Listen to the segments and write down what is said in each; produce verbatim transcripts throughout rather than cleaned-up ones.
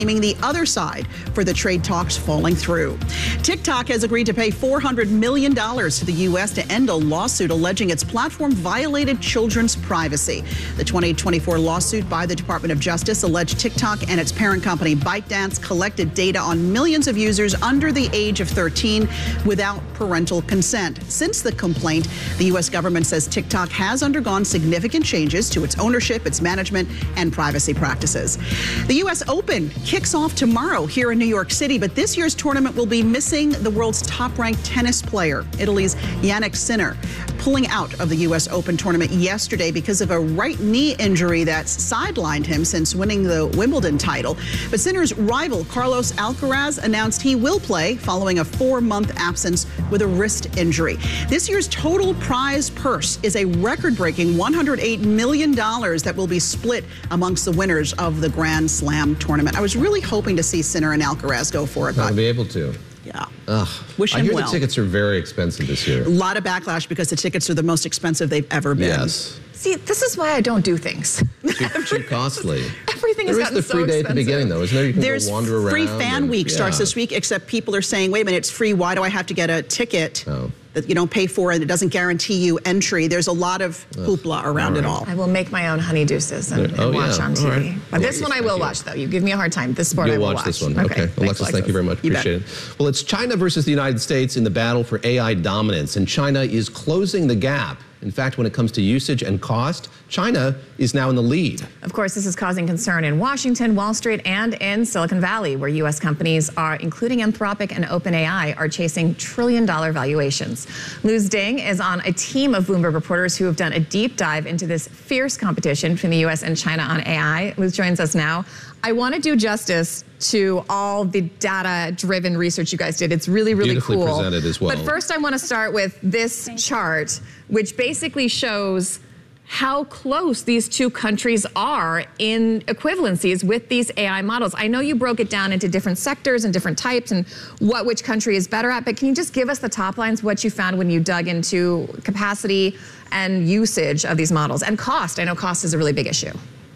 the other side for the trade talks falling through. TikTok has agreed to pay four hundred million dollars to the U S to end a lawsuit alleging its platform violated children's privacy. The twenty twenty-four lawsuit by the Department of Justice alleged TikTok and its parent company ByteDance collected data on millions of users under the age of thirteen without parental consent. Since the complaint, the U S government says TikTok has undergone significant changes to its ownership, its management, and privacy practices. The U S Open kicks off tomorrow here in New York City, but this year's tournament will be missing the world's top-ranked tennis player, Italy's Jannik Sinner, pulling out of the U S Open tournament yesterday because of a right knee injury that's sidelined him since winning the Wimbledon title. But Sinner's rival, Carlos Alcaraz, announced he will play following a four-month absence with a wrist injury. This year's total prize purse is a record-breaking one hundred eight million dollars that will be split amongst the winners of the Grand Slam tournament. I was really hoping to see Sinner and Alcaraz go for it. I'll be able to. Yeah. Ugh. Wish I him hear well. the tickets are very expensive this year. A lot of backlash because the tickets are the most expensive they've ever been. Yes. See, this is why I don't do things. Too, too costly. Everything has There is gotten the so free day expensive. at the beginning, though, isn't there? You can There's go wander around. free fan and, week yeah. starts this week, except people are saying, wait a minute, it's free. Why do I have to get a ticket Oh. that you don't pay for and it doesn't guarantee you entry? There's a lot of hoopla around it all. I will make my own honey deuces and, and Oh, watch yeah. on T V. All right. But Well, this one I thank will you. watch, though. You give me a hard time. This sport You'll I will watch, watch. this one. Okay. Okay. Thanks, Alexis, thank you very much. You Appreciate it. Well, it's China versus the United States in the battle for A I dominance, and China is closing the gap. In fact, when it comes to usage and cost, China is now in the lead. Of course, this is causing concern in Washington, Wall Street, and in Silicon Valley, where U S companies are, including Anthropic and OpenAI, are chasing trillion-dollar valuations. Luz Ding is on a team of Bloomberg reporters who have done a deep dive into this fierce competition between the U S and China on A I. Luz joins us now. I want to do justice to all the data-driven research you guys did. It's really, really Beautifully cool. presented as well. But first, I want to start with this chart, which basically shows how close these two countries are in equivalencies with these A I models. I know you broke it down into different sectors and different types and what which country is better at, but can you just give us the top lines, what you found when you dug into capacity and usage of these models and cost? I know cost is a really big issue.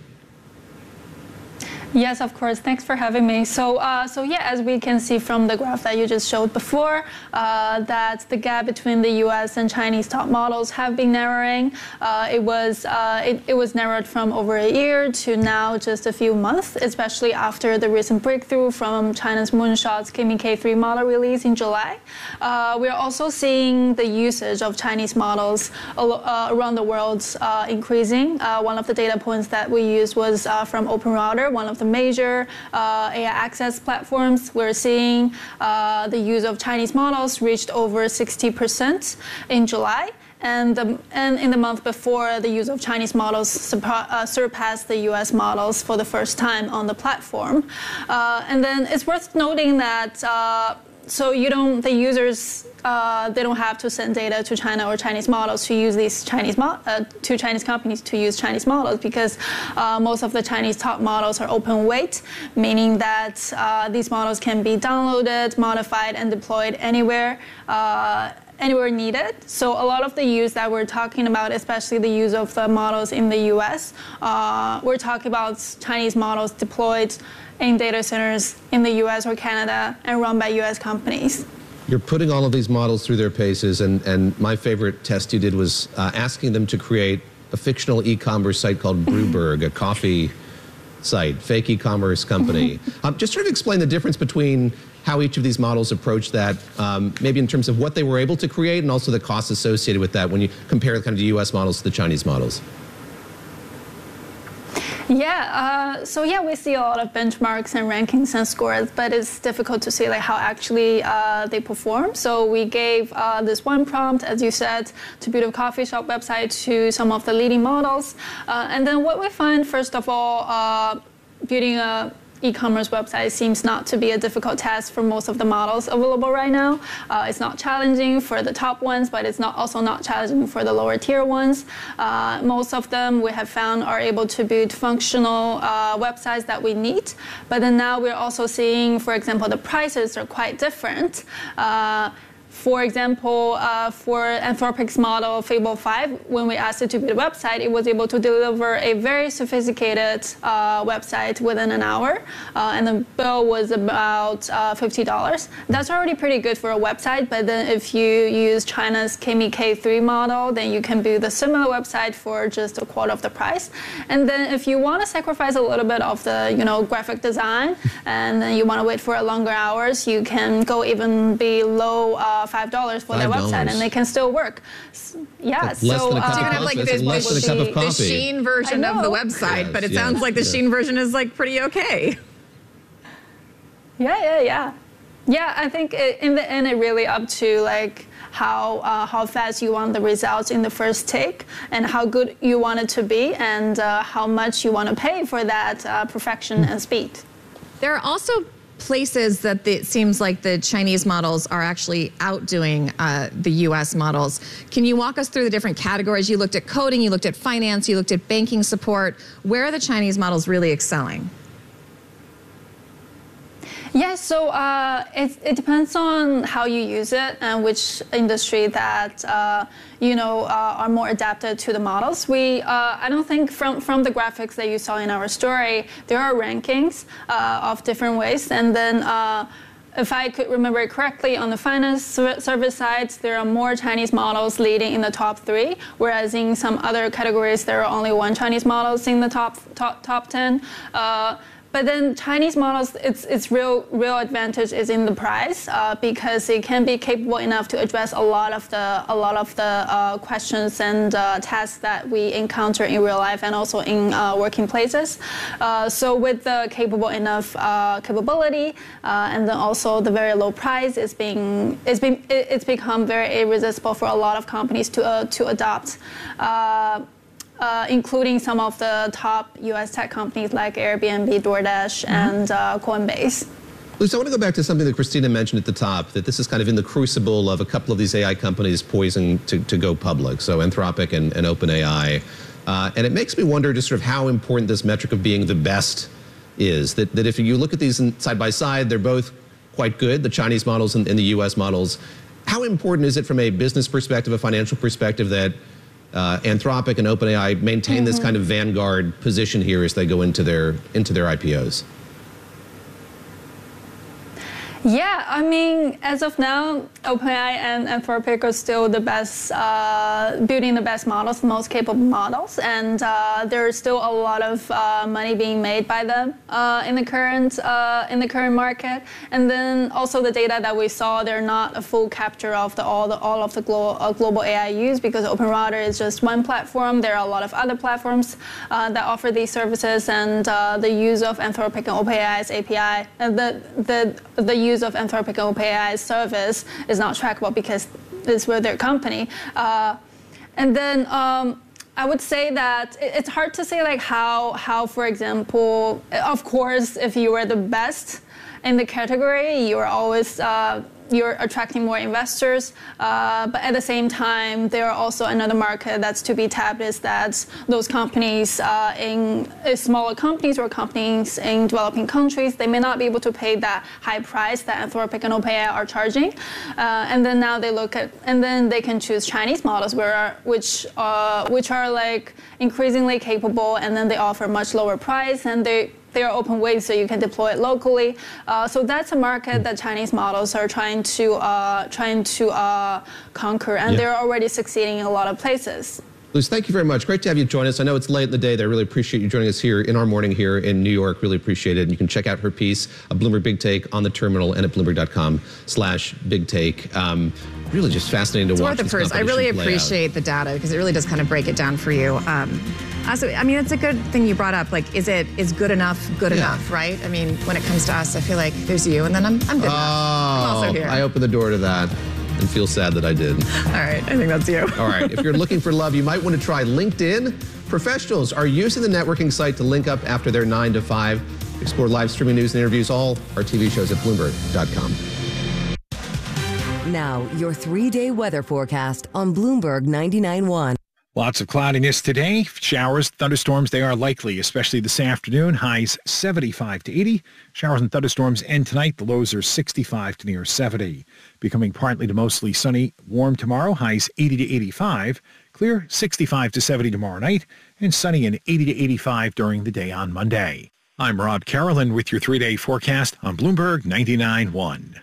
Yes, of course. Thanks for having me. So, uh, so yeah, as we can see from the graph that you just showed before, uh, that the gap between the U S and Chinese top models have been narrowing. Uh, it was uh, it, it was narrowed from over a year to now just a few months, especially after the recent breakthrough from China's Moonshot's Kimi K three model release in July. Uh, we're also seeing the usage of Chinese models uh, around the world uh, increasing. Uh, one of the data points that we used was uh, from OpenRouter, one of the major uh, A I access platforms. We're seeing uh, the use of Chinese models reached over sixty percent in July. And, the, and in the month before, the use of Chinese models surpa uh, surpassed the U S models for the first time on the platform. Uh, and then it's worth noting that uh, so you don't, the users, uh, they don't have to send data to China or Chinese models to use these Chinese, mo uh, to Chinese companies to use Chinese models, because uh, most of the Chinese top models are open weight, meaning that uh, these models can be downloaded, modified, and deployed anywhere. Uh, anywhere needed. So a lot of the use that we're talking about, especially the use of the models in the U S, uh, we're talking about Chinese models deployed in data centers in the U S or Canada and run by U S companies. You're putting all of these models through their paces, and, and my favorite test you did was uh, asking them to create a fictional e-commerce site called Brewberg, a coffee site, fake e-commerce company. um, just sort of explain the difference between how each of these models approach that, um, maybe in terms of what they were able to create and also the costs associated with that when you compare kind of the U S models to the Chinese models. Yeah, uh, so yeah, we see a lot of benchmarks and rankings and scores, but it's difficult to see like how actually uh, they perform. So we gave uh, this one prompt, as you said, to build a coffee shop website to some of the leading models. Uh, and then what we find, first of all, uh, building a e-commerce website seems not to be a difficult task for most of the models available right now. Uh, it's not challenging for the top ones, but it's not also not challenging for the lower tier ones. Uh, most of them we have found are able to build functional uh, websites that we need. But then now we're also seeing, for example, the prices are quite different. Uh, for example, uh, for Anthropic's model Fable five, when we asked it to build a website, it was able to deliver a very sophisticated uh, website within an hour, uh, and the bill was about uh, fifty dollars. That's already pretty good for a website, but then if you use China's K M I K three model, then you can build a similar website for just a quarter of the price. And then if you want to sacrifice a little bit of the, you know, graphic design, and then you want to wait for a longer hours, you can go even below uh, five dollars for their website, and they can still work. So, yeah, it's less so than a cup uh, of have coffee. like It's the, less than a cup of the coffee. Shein version of the website, Yes, but it yes, sounds like the yeah. Shein version is like pretty okay. Yeah, yeah, yeah. Yeah, I think it, in the end, it really up to like how uh, how fast you want the results in the first take, and how good you want it to be, and uh, how much you want to pay for that uh, perfection and speed. There are also places that the, it seems like the Chinese models are actually outdoing uh, the U S models. Can you walk us through the different categories? You looked at coding, you looked at finance, you looked at banking support. Where are the Chinese models really excelling? Yes, so uh, it, it depends on how you use it and which industry that uh, you know uh, are more adapted to the models. We uh, I don't think from from the graphics that you saw in our story, there are rankings uh, of different ways, and then. Uh, If I could remember it correctly, on the finance service side, there are more Chinese models leading in the top three, whereas in some other categories, there are only one Chinese models in the top top, top ten. Uh, But then Chinese models, its its real real advantage is in the price uh, because it can be capable enough to address a lot of the a lot of the uh, questions and uh, tasks that we encounter in real life and also in uh, working places. Uh, so with the capable enough uh, capability uh, and then also the very low price, it's being it's been it's become very irresistible for a lot of companies to uh, to adopt. Uh, Uh, including some of the top U S tech companies like Airbnb, DoorDash, mm-hmm. and uh, Coinbase. Luz, I want to go back to something that Christina mentioned at the top, that this is kind of in the crucible of a couple of these A I companies poising to, to go public, so Anthropic and, and OpenAI. Uh, and it makes me wonder just sort of how important this metric of being the best is. That, that if you look at these in, side by side, they're both quite good, the Chinese models and, and the U S models. How important is it from a business perspective, a financial perspective, that Uh, Anthropic and OpenAI maintain mm-hmm. this kind of vanguard position here as they go into their into their I P Os? Yeah, I mean, as of now, OpenAI and Anthropic are still the best, uh, building the best models, the most capable models, and uh, there's still a lot of uh, money being made by them uh, in the current uh, in the current market. And then also the data that we saw, they're not a full capture of the all the all of the glo uh, global A I use, because OpenRouter is just one platform. There are a lot of other platforms uh, that offer these services, and uh, the use of Anthropic and OpenAI's A P I, and the the the use of Anthropic and OpenAI's service is not trackable because it's with their company. Uh, and then um, I would say that it's hard to say like how, how, for example, of course, if you were the best in the category, you're always uh, you're attracting more investors, uh, but at the same time, there are also another market that's to be tapped, is that those companies uh, in uh, smaller companies or companies in developing countries, they may not be able to pay that high price that Anthropic and OpenAI are charging, uh, and then now they look at, and then they can choose Chinese models, where which uh, which are like increasingly capable, and then they offer much lower price, and they. There are open ways so you can deploy it locally. Uh, so that's a market that Chinese models are trying to uh, trying to uh, conquer, and yeah. they're already succeeding in a lot of places. Luz, thank you very much. Great to have you join us. I know it's late in the day. I really appreciate you joining us here in our morning here in New York. Really appreciate it. And you can check out her piece, a Bloomberg Big Take, on the terminal and at bloomberg dot com slash big take. Um, really just fascinating to it's watch. Worth the purse. I really appreciate out. the data, because it really does kind of break it down for you. Um, Also, I mean, it's a good thing you brought up. Like, is it is good enough good yeah. enough, right? I mean, when it comes to us, I feel like there's you, and then I'm, I'm good oh, enough. I'm also here. I opened the door to that and feel sad that I did. All right, I think that's you. All right, if you're looking for love, you might want to try LinkedIn. Professionals are using the networking site to link up after their nine to five. Explore live streaming news and interviews, all our T V shows at bloomberg dot com. Now, your three-day weather forecast on Bloomberg ninety-nine point one. Lots of cloudiness today. Showers, thunderstorms, they are likely, especially this afternoon. Highs seventy-five to eighty. Showers and thunderstorms end tonight. The lows are sixty-five to near seventy. Becoming partly to mostly sunny, warm tomorrow. Highs eighty to eighty-five. Clear sixty-five to seventy tomorrow night. And sunny and eighty to eighty-five during the day on Monday. I'm Rob Carolyn with your three-day forecast on Bloomberg ninety-nine point one.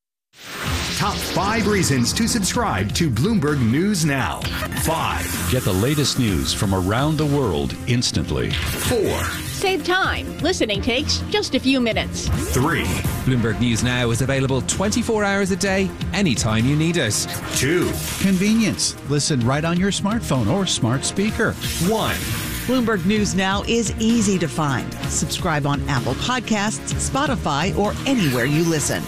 Top five reasons to subscribe to Bloomberg News Now. Five. Get the latest news from around the world instantly. Four. Save time. Listening takes just a few minutes. Three. Bloomberg News Now is available twenty-four hours a day, anytime you need it. Two. Convenience. Listen right on your smartphone or smart speaker. One. Bloomberg News Now is easy to find. Subscribe on Apple Podcasts, Spotify, or anywhere you listen.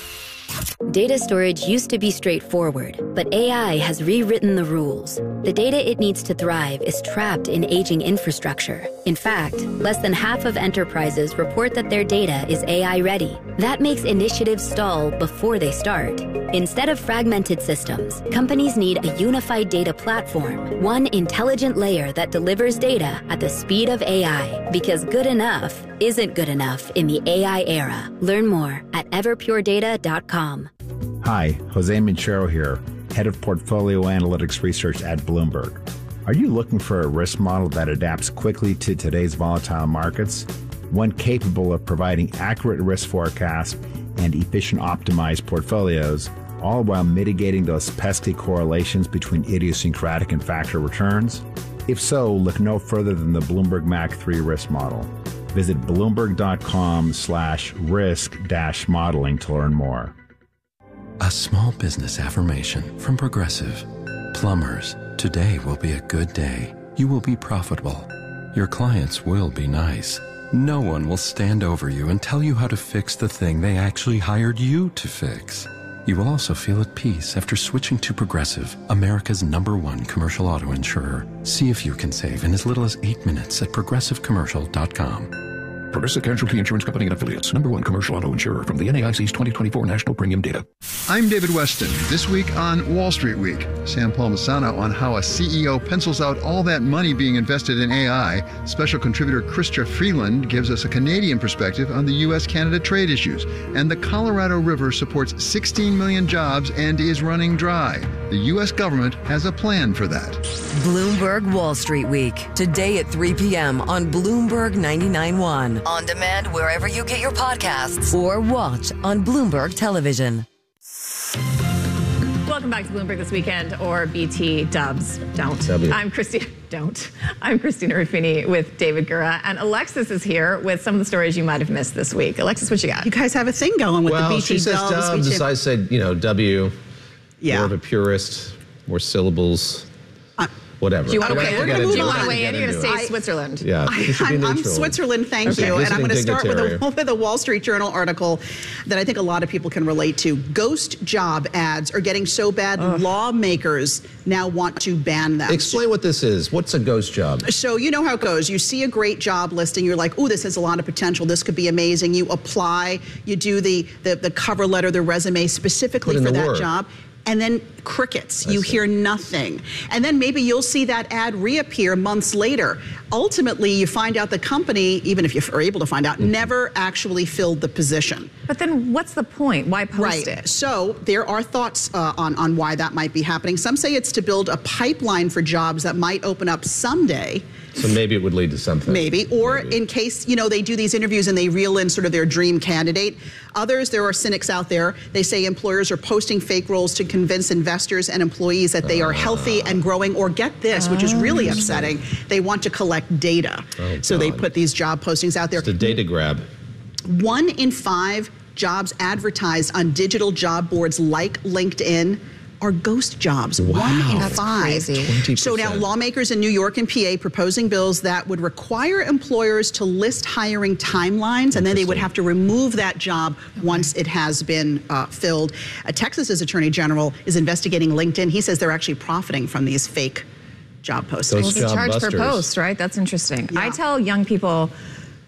Data storage used to be straightforward, but A I has rewritten the rules. The data it needs to thrive is trapped in aging infrastructure. In fact, less than half of enterprises report that their data is A I ready. That makes initiatives stall before they start. Instead of fragmented systems, companies need a unified data platform, one intelligent layer that delivers data at the speed of A I, because good enough isn't good enough in the A I era. Learn more at everpure data dot com. Hi, Jose Minchero here, Head of Portfolio Analytics Research at Bloomberg. Are you looking for a risk model that adapts quickly to today's volatile markets? One capable of providing accurate risk forecasts and efficient optimized portfolios, all while mitigating those pesky correlations between idiosyncratic and factor returns? If so, look no further than the Bloomberg M A C three risk model. Visit bloomberg.com slash risk dash modeling to learn more. A small business affirmation from Progressive. Plumbers, today will be a good day. You will be profitable. Your clients will be nice. No one will stand over you and tell you how to fix the thing they actually hired you to fix. You will also feel at peace after switching to Progressive, America's number one commercial auto insurer. See if you can save in as little as eight minutes at progressive commercial dot com. Progressive Casualty Insurance Company and Affiliates. Number one commercial auto insurer from the N A I C's twenty twenty-four National Premium Data. I'm David Weston. This week on Wall Street Week, Sam Palmisano on how a C E O pencils out all that money being invested in A I. Special contributor Chrystia Freeland gives us a Canadian perspective on the U S Canada trade issues. And the Colorado River supports sixteen million jobs and is running dry. The U S government has a plan for that. Bloomberg Wall Street Week. Today at three p.m. on Bloomberg ninety-nine point one. On demand wherever you get your podcasts. Or watch on Bloomberg Television. Welcome back to Bloomberg This Weekend, or B T Dubs. Don't. W. I'm Christina. Don't. I'm Christina Ruffini with David Gura, and Alexis is here with some of the stories you might have missed this week. Alexis, what you got? You guys have a thing going with well, the B T she says Dubs. Dubs. I said, you know, W. Yeah. More of a purist, more syllables. Uh, Whatever. Do you want to Okay, weigh we're in? gonna Do move you want on. to weigh in? You're going to say Switzerland. Yeah, I, I'm, I'm Switzerland, thank Okay. you. And I'm going to start with a, dignitary. with a Wall Street Journal article that I think a lot of people can relate to. Ghost job ads are getting so bad, Ugh. lawmakers now want to ban them. Explain what this is. What's a ghost job? So you know how it goes. You see a great job listing. You're like, oh, this has a lot of potential. This could be amazing. You apply. You do the, the, the cover letter, the resume specifically for that work. job. And then crickets. I you see. hear nothing. And then maybe you'll see that ad reappear months later. Ultimately, you find out the company, even if you are able to find out, mm-hmm. never actually filled the position. But then what's the point? Why post right. it? So there are thoughts uh, on, on why that might be happening. Some say it's to build a pipeline for jobs that might open up someday. So maybe it would lead to something. Maybe, or maybe. in case, you know, they do these interviews and they reel in sort of their dream candidate. Others, there are cynics out there. They say employers are posting fake roles to convince investors and employees that they are healthy and growing, or get this, which is really upsetting, they want to collect data. Oh, so they God. put these job postings out there. It's a data grab. One in five jobs advertised on digital job boards like LinkedIn are ghost jobs. Wow. One in That's five. crazy. twenty percent. So now lawmakers in New York and P A proposing bills that would require employers to list hiring timelines, and then they would have to remove that job once it has been uh, filled. Uh, Texas's Attorney General is investigating LinkedIn. He says they're actually profiting from these fake job postings. Those Well, job charge per busters. post, right? That's interesting. Yeah. I tell young people,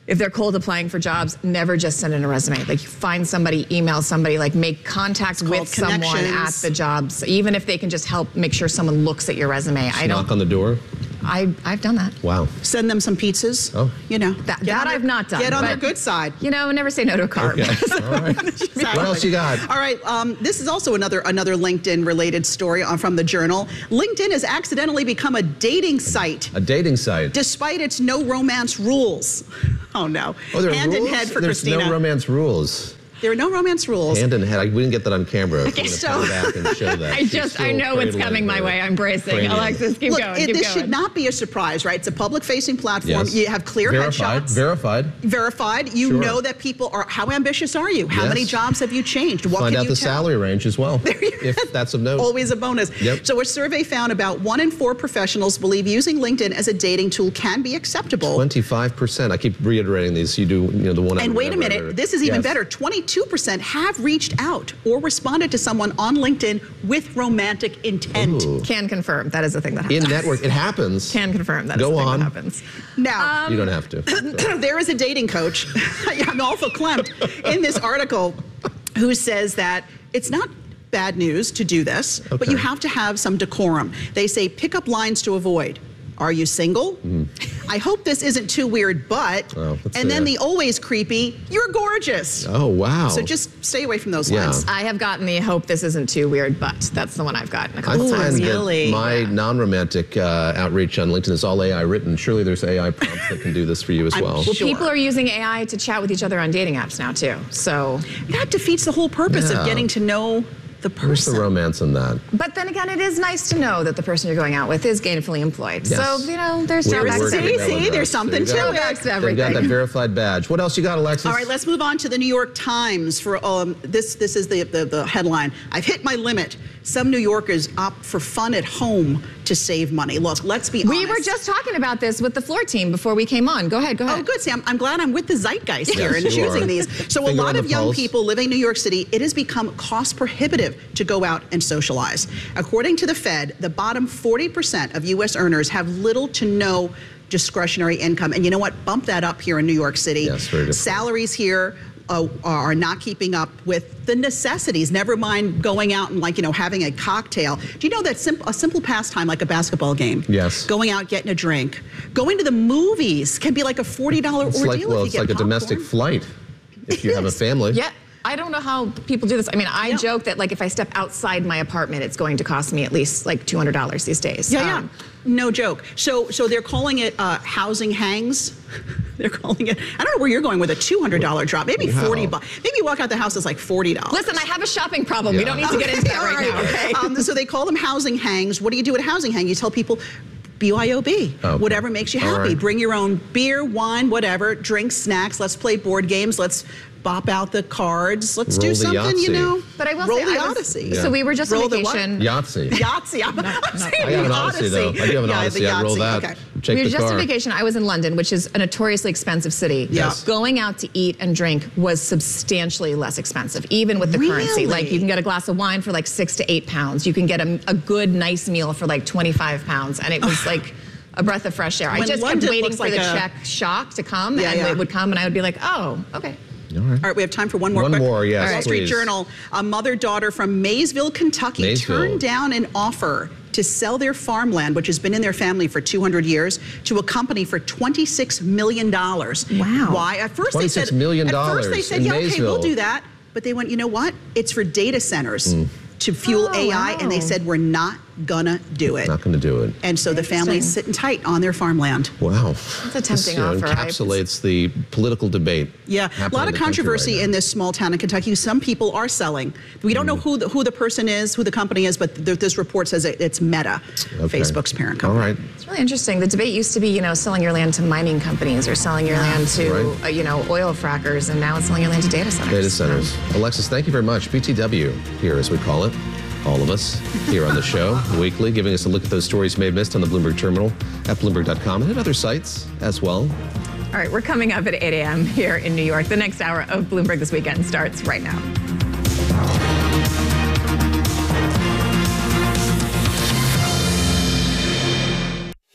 if they're cold applying for jobs, never just send in a resume. Like find somebody, email somebody, like make contact with someone at the jobs, even if they can just help make sure someone looks at your resume. Just I don't knock on the door. I, I've done that. Wow. Send them some pizzas. Oh. You know. That, that I've not done. Get on but, their good side. You know, never say no to a carb. Okay. All right. Exactly. What else you got? All right. Um, this is also another another LinkedIn related story on, from the Journal. LinkedIn has accidentally become a dating site. A dating site. Despite its no romance rules. Oh no. Oh, there are Hand rules? in head for There's Christina. no romance rules. There are no romance rules. Hand in head. I, we didn't get that on camera. Okay, We're so gonna come back and show that. I just I know what's coming my way. I'm bracing. cranium. Alexis, keep Look, going. it, keep this going. should not be a surprise, right? It's a public-facing platform. Yes. You have clear Verified. headshots. Verified. Verified. You Sure. know that people are. How ambitious are you? How Yes. many jobs have you changed? What Find can out you the tell? salary range as well, if that's of note. Always a bonus. Yep. So a survey found about one in four professionals believe using LinkedIn as a dating tool can be acceptable. Twenty-five percent. I keep reiterating these. You do, you know, the one. And wait a never, minute, never. this is even Yes. better. twenty-two percent have reached out or responded to someone on LinkedIn with romantic intent. Ooh. Can confirm. That is the thing that happens. In network, it happens. Can confirm. That is Go the thing on. that happens. Now, you don't have to. there is a dating coach, I'm also Klempt, in this article who says that it's not bad news to do this, but Okay. you have to have some decorum. They say pick up lines to avoid. Are you single? Mm. I hope this isn't too weird, but, Oh, let's and see then it. the always creepy, you're gorgeous. Oh, wow. So just stay away from those Yeah. lines. I have gotten the hope this isn't too weird, but that's the one I've gotten a I couple find times. that my non-romantic uh, outreach on LinkedIn is all A I written. Surely there's A I prompts that can do this for you as I'm well. Well, people are using A I to chat with each other on dating apps now too. So that defeats the whole purpose Yeah. of getting to know the Where's person. the romance in that? But then again, it is nice to know that the person you're going out with is gainfully employed. Yes. So, you know, there's We're drawbacks to working everything. together, see, there's guys. something There you to go. it. Drawbacks to They've everything. got that verified badge. What else you got, Alexis? All right, let's move on to the New York Times for um, this. This is the, the the headline. I've hit my limit. Some New Yorkers opt for fun at home to save money. Look, let's be honest. We were just talking about this with the floor team before we came on. Go ahead, go ahead. Oh, good, Sam. I'm glad I'm with the zeitgeist here Yes, and you choosing are. these. So a Finger lot on of the young pulse. people living in New York City, it has become cost prohibitive to go out and socialize. According to the Fed, the bottom forty percent of U S earners have little to no discretionary income. And you know what? Bump that up here in New York City. Yes, very different. Salaries here uh, are not keeping up with the necessities, never mind going out and, like, you know, having a cocktail. Do you know that sim- a simple pastime like a basketball game? Yes. Going out, getting a drink. Going to the movies can be like a forty dollar It's ordeal like, if well, you it's get like a popcorn. domestic flight if you have a family. Yeah. I don't know how people do this. I mean, I Yeah. joke that like if I step outside my apartment, it's going to cost me at least like two hundred dollars these days. Yeah, Um, yeah. No joke. So so they're calling it uh, housing hangs. They're calling it, I don't know where you're going with a two hundred dollar drop. Maybe Wow. forty bucks. Maybe you walk out the house, it's like forty dollars. Listen, I have a shopping problem. We Yeah. don't need to get into that All right, now. Okay. Um, so they call them housing hangs. What do you do at a housing hang? You tell people, B Y O B. Okay. Whatever makes you All happy. right. Bring your own beer, wine, whatever. Drinks, snacks. Let's play board games. Let's bop out the cards. Let's Roll do the something, you Yahtzee. know. But I will Roll say, the I was- Odyssey. So we were just Roll on the what? vacation. Yahtzee. Yahtzee. I'm, I'm saying I got an the Odyssey, though. I do have an Yeah, Odyssey. the I roll Yahtzee. that. Okay. Take we were the just car. on vacation. I was in London, which is a notoriously expensive city. Yes. Going out to eat and drink was substantially less expensive, even with the currency. Really? Like you can get a glass of wine for like six to eight pounds. You can get a, a good, nice meal for like twenty-five pounds. And it was like a breath of fresh air. I When just London kept waiting looks for like the a- check shock to come, Yeah, and yeah. it would come, and I would be like, oh, okay. All right. All right, we have time for one more. One quick- more, yes, Wall Street please. Journal. A mother-daughter from Maysville, Kentucky, Maysville. turned down an offer to sell their farmland, which has been in their family for two hundred years, to a company for twenty-six million dollars. Wow. Why? At first they said, $26 million at first they said, in yeah, okay, Maysville. we'll do that. But they went, you know what? It's for data centers to fuel Oh, A I, and they wow. said, we're not gonna do it. Not going to do it. And so the family's sitting tight on their farmland. Wow. That's a tempting This, you know, offer. I- encapsulates the political debate. Yeah, a happening lot in of the country controversy right now. in this small town in Kentucky. Some people are selling. We don't know who the, who the person is, who the company is, but th- this report says it, it's Meta, Okay. Facebook's parent All company. right. It's really interesting. The debate used to be, you know, selling your land to mining companies or selling your land to, Right. uh, you know, oil frackers, and now it's selling your land to data centers. Data centers. Alexis, thank you very much. B T W here, as we call it. All of us here on the show weekly, giving us a look at those stories you may have missed on the Bloomberg Terminal at Bloomberg dot com and at other sites as well. All right, we're coming up at eight a.m. here in New York. The next hour of Bloomberg This Weekend starts right now.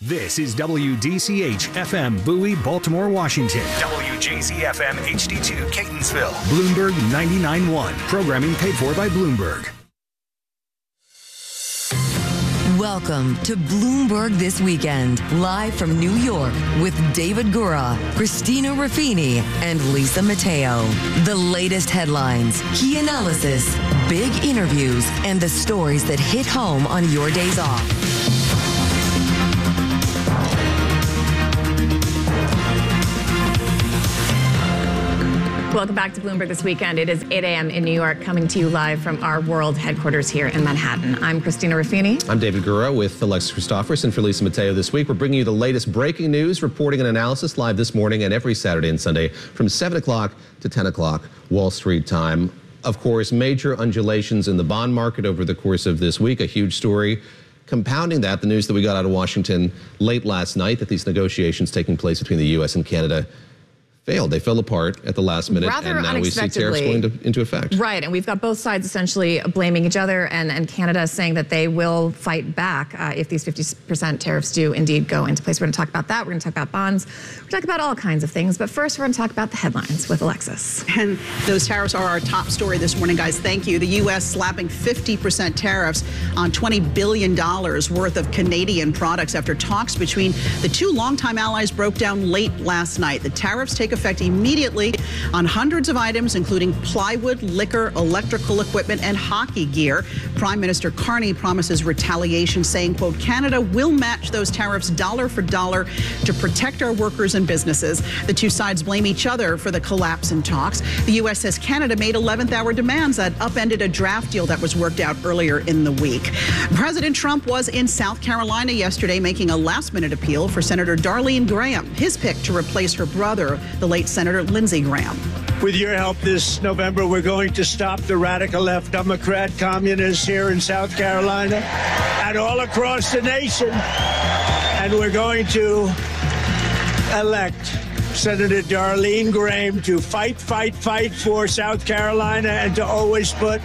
This is W D C H F M Bowie, Baltimore, Washington. W J Z F M H D two Catonsville. Bloomberg ninety-nine point one. Programming paid for by Bloomberg. Welcome to Bloomberg This Weekend, live from New York with David Gura, Christina Ruffini, and Lisa Mateo. The latest headlines, key analysis, big interviews, and the stories that hit home on your days off. Welcome back to Bloomberg This Weekend. It is eight a.m. in New York, coming to you live from our world headquarters here in Manhattan. I'm Christina Ruffini. I'm David Gura with Alexis Christopherson for Lisa Mateo this week. We're bringing you the latest breaking news, reporting and analysis live this morning and every Saturday and Sunday from seven o'clock to ten o'clock Wall Street time. Of course, major undulations in the bond market over the course of this week, a huge story. Compounding that, the news that we got out of Washington late last night that these negotiations taking place between the U S and Canada failed. They fell apart at the last minute, Rather and now we see tariffs going to, into effect. Right, and we've got both sides essentially blaming each other, and, and Canada saying that they will fight back uh, if these fifty percent tariffs do indeed go into place. We're going to talk about that. We're going to talk about bonds. We're going to talk about all kinds of things. But first, we're going to talk about the headlines with Alexis. And those tariffs are our top story this morning, guys. Thank you. The U S slapping fifty percent tariffs on twenty billion dollars worth of Canadian products after talks between the two longtime allies broke down late last night. The tariffs take effect immediately on hundreds of items, including plywood, liquor, electrical equipment, and hockey gear. Prime Minister Carney promises retaliation, saying, quote, Canada will match those tariffs dollar for dollar to protect our workers and businesses. The two sides blame each other for the collapse in talks. The U S says Canada made eleventh hour demands that upended a draft deal that was worked out earlier in the week. President Trump was in South Carolina yesterday making a last-minute appeal for Senator Darlene Graham, his pick to replace her brother, the late Senator Lindsey Graham. With your help this November, we're going to stop the radical left Democrat communists here in South Carolina and all across the nation. And we're going to elect Senator Darlene Graham to fight, fight, fight for South Carolina and to always put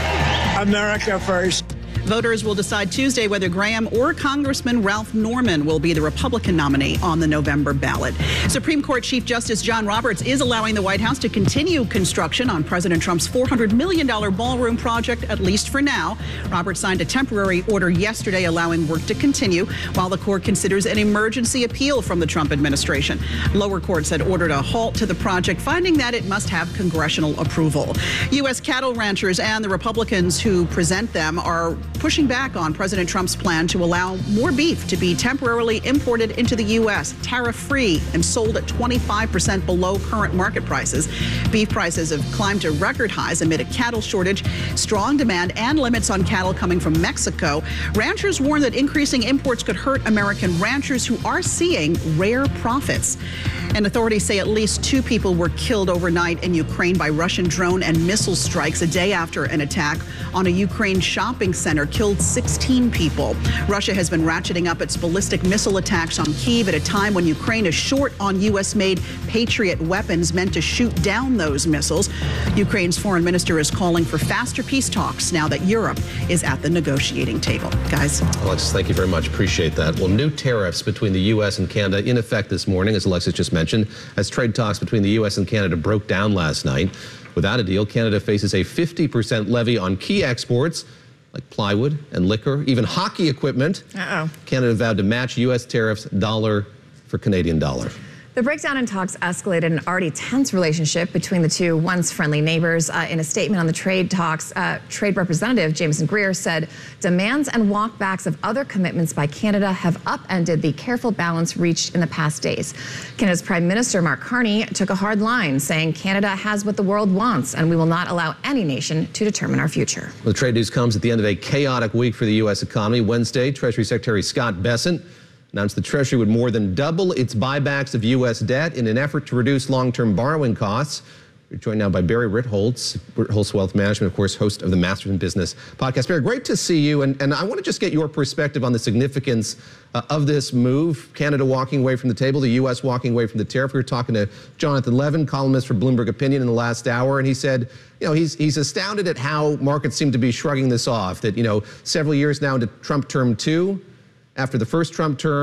America first. Voters will decide Tuesday whether Graham or Congressman Ralph Norman will be the Republican nominee on the November ballot. Supreme Court Chief Justice John Roberts is allowing the White House to continue construction on President Trump's four hundred million dollars ballroom project, at least for now. Roberts signed a temporary order yesterday allowing work to continue while the court considers an emergency appeal from the Trump administration. Lower courts had ordered a halt to the project, finding that it must have congressional approval. U S cattle ranchers and the Republicans who present them are pushing back on President Trump's plan to allow more beef to be temporarily imported into the U S, tariff-free and sold at twenty-five percent below current market prices. Beef prices have climbed to record highs amid a cattle shortage, strong demand, and limits on cattle coming from Mexico. Ranchers warn that increasing imports could hurt American ranchers who are seeing rare profits. And authorities say at least two people were killed overnight in Ukraine by Russian drone and missile strikes a day after an attack on a Ukraine shopping center killed sixteen people. Russia has been ratcheting up its ballistic missile attacks on Kyiv at a time when Ukraine is short on U S-made Patriot weapons meant to shoot down those missiles. Ukraine's foreign minister is calling for faster peace talks now that Europe is at the negotiating table. Guys. Alexis, thank you very much. Appreciate that. Well, new tariffs between the U S and Canada in effect this morning, as Alexis just mentioned. Mentioned, as trade talks between the U S and Canada broke down last night. Without a deal, Canada faces a fifty percent levy on key exports like plywood and liquor, even hockey equipment. Uh-oh. Canada vowed to match U S tariffs dollar for Canadian dollar. The breakdown in talks escalated an already tense relationship between the two once friendly neighbors. Uh, in a statement on the trade talks, uh, Trade Representative Jameson Greer said demands and walkbacks of other commitments by Canada have upended the careful balance reached in the past days. Canada's Prime Minister Mark Carney took a hard line, saying Canada has what the world wants and we will not allow any nation to determine our future. The trade news comes at the end of a chaotic week for the U S economy. Wednesday, Treasury Secretary Scott Bessent announced the Treasury would more than double its buybacks of U S debt in an effort to reduce long-term borrowing costs. We're joined now by Barry Ritholtz, Ritholtz Wealth Management, of course, host of the Masters in Business podcast. Barry, great to see you. And, and I want to just get your perspective on the significance uh, of this move. Canada walking away from the table, the U S walking away from the tariff. We were talking to Jonathan Levin, columnist for Bloomberg Opinion, in the last hour, and he said, you know, he's he's astounded at how markets seem to be shrugging this off, that, you know, several years now into Trump term two, after the first Trump term,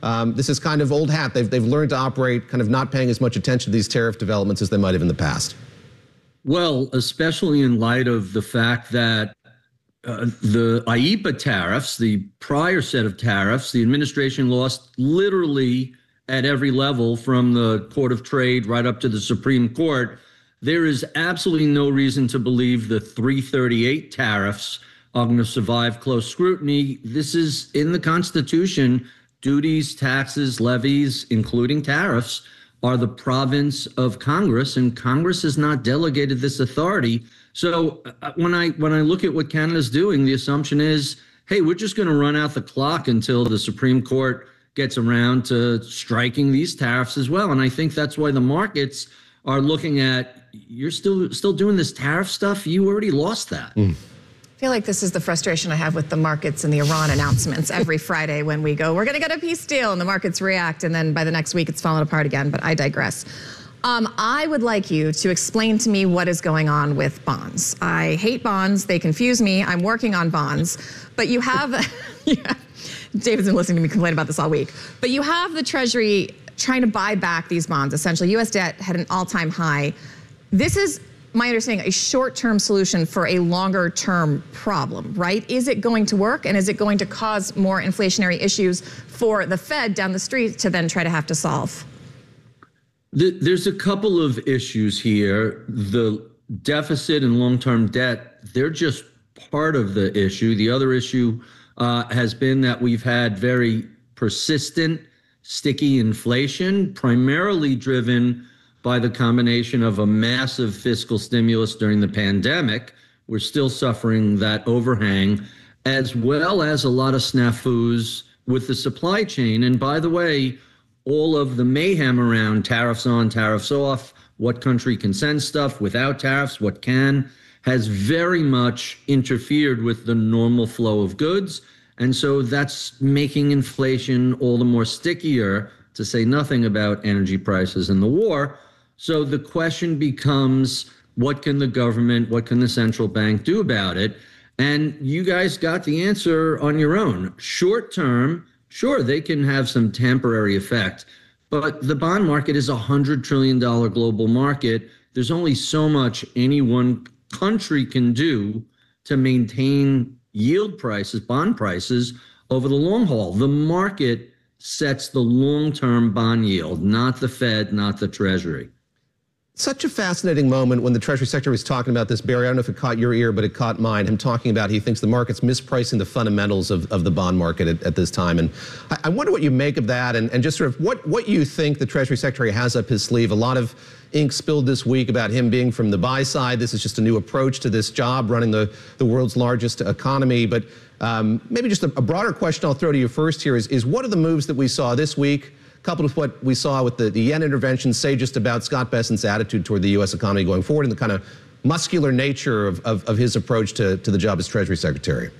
um, this is kind of old hat. They've, they've learned to operate kind of not paying as much attention to these tariff developments as they might have in the past. Well, especially in light of the fact that uh, the I E P A tariffs, the prior set of tariffs, the administration lost literally at every level from the Court of Trade right up to the Supreme Court. There is absolutely no reason to believe the three thirty-eight tariffs are going to survive close scrutiny. This is in the Constitution. Duties, taxes, levies, including tariffs, are the province of Congress, and Congress has not delegated this authority. So uh, when I when I look at what Canada's doing, the assumption is, hey, we're just going to run out the clock until the Supreme Court gets around to striking these tariffs as well. And I think that's why the markets are looking at, you're still still doing this tariff stuff. You already lost that. Mm. I feel like this is the frustration I have with the markets and the Iran announcements every Friday when we go, we're going to get a peace deal, and the markets react, and then by the next week it's falling apart again, but I digress. Um, I would like you to explain to me what is going on with bonds. I hate bonds. They confuse me. I'm working on bonds. But you have, yeah, David's been listening to me complain about this all week. But you have the Treasury trying to buy back these bonds. Essentially, U S debt had an all-time high. This is, my understanding, a short-term solution for a longer-term problem, right? Is it going to work, and is it going to cause more inflationary issues for the Fed down the street to then try to have to solve? There's a couple of issues here. The deficit and long-term debt, they're just part of the issue. The other issue uh, has been that we've had very persistent, sticky inflation, primarily driven by the combination of a massive fiscal stimulus during the pandemic. We're still suffering that overhang, as well as a lot of snafus with the supply chain. And by the way, all of the mayhem around tariffs on, tariffs off, what country can send stuff without tariffs, what can, has very much interfered with the normal flow of goods. And so that's making inflation all the more stickier, to say nothing about energy prices and the war. So the question becomes, what can the government, what can the central bank do about it? And you guys got the answer on your own. Short term, sure, they can have some temporary effect, but the bond market is a one hundred trillion dollars global market. There's only so much any one country can do to maintain yield prices, bond prices, over the long haul. The market sets the long-term bond yield, not the Fed, not the Treasury. Such a fascinating moment when the Treasury Secretary was talking about this, Barry. I don't know if it caught your ear, but it caught mine. Him talking about he thinks the market's mispricing the fundamentals of, of the bond market at, at this time. And I, I wonder what you make of that, and, and just sort of what, what you think the Treasury Secretary has up his sleeve. A lot of ink spilled this week about him being from the buy side. This is just a new approach to this job, running the, the world's largest economy. But um, maybe just a, a broader question I'll throw to you first here is, is what are the moves that we saw this week, coupled with what we saw with the, the yen intervention, say just about Scott Bessent's attitude toward the U S economy going forward and the kind of muscular nature of, of, of his approach to, to the job as Treasury Secretary?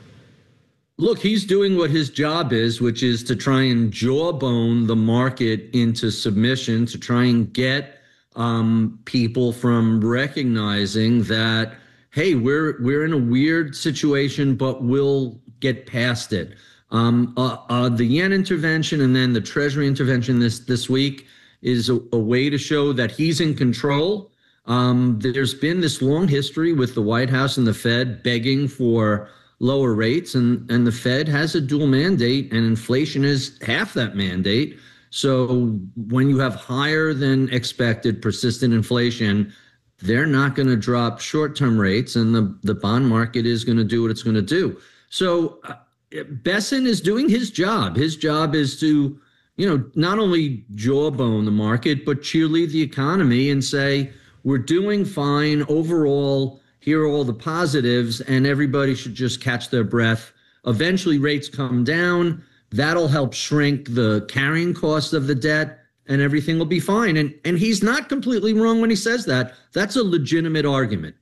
Look, he's doing what his job is, which is to try and jawbone the market into submission, to try and get um, people from recognizing that, hey, we're we're in a weird situation, but we'll get past it. Um, uh, uh, the yen intervention and then the Treasury intervention this this week is a, a way to show that he's in control. Um, there's been this long history with the White House and the Fed begging for lower rates, and, and the Fed has a dual mandate, and inflation is half that mandate. So when you have higher than expected persistent inflation, they're not going to drop short-term rates, and the, the bond market is going to do what it's going to do. So uh, Bessent is doing his job. His job is to, you know, not only jawbone the market, but cheerlead the economy and say, we're doing fine overall. Here are all the positives, and everybody should just catch their breath. Eventually, rates come down. That'll help shrink the carrying cost of the debt, and everything will be fine. And, and he's not completely wrong when he says that. That's a legitimate argument.